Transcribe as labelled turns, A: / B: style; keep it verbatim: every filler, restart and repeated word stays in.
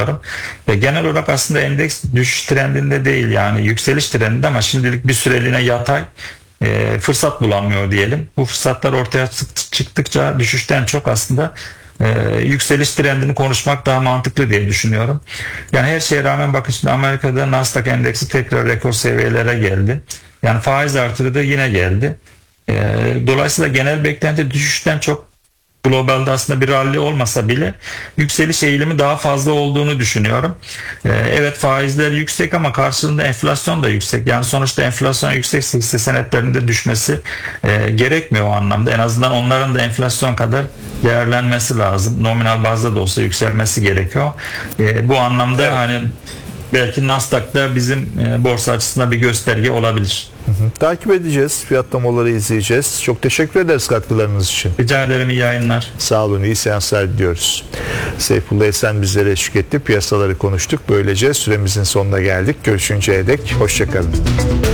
A: düşünüyorum. Ve genel olarak aslında endeks düşüş trendinde değil, yani yükseliş trendinde, ama şimdilik bir süreliğine yatay, e, fırsat bulamıyor diyelim. Bu fırsatlar ortaya çıktıkça düşüşten çok aslında e, yükseliş trendini konuşmak daha mantıklı diye düşünüyorum. Yani her şeye rağmen bakın, şimdi Amerika'da Nasdaq endeksi tekrar rekor seviyelere geldi. Yani faiz artırı da yine geldi. E, dolayısıyla genel beklenti düşüşten çok, globalde aslında bir rally olmasa bile yükseliş eğilimi daha fazla olduğunu düşünüyorum. Ee, evet, faizler yüksek ama karşılığında enflasyon da yüksek. Yani sonuçta enflasyon yüksekse hisse senetlerinde düşmesi e, gerekmiyor o anlamda. En azından onların da enflasyon kadar değerlenmesi lazım. Nominal bazda da olsa yükselmesi gerekiyor. E, bu anlamda
B: Evet.
A: hani belki Nasdaq'ta bizim e, borsa açısından bir gösterge olabilir.
B: Hı hı. Takip edeceğiz. Fiyatlamaları izleyeceğiz. Çok teşekkür ederiz katkılarınız için.
A: Rica ederim, iyi yayınlar.
B: Sağ olun. İyi seanslar diliyoruz. Seyfullah Esen bizlere eşlik etti. Piyasaları konuştuk. Böylece süremizin sonuna geldik. Görüşünceye dek hoşça kalın.